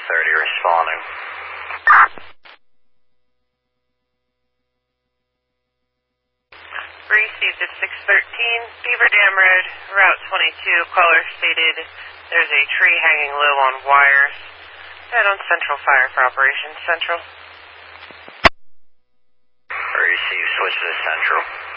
responding. Received at 613 Beaver Dam Road, Route 22. Caller stated there's a tree hanging low on wires. Head on Central Fire for Operations Central. Received, switch to Central.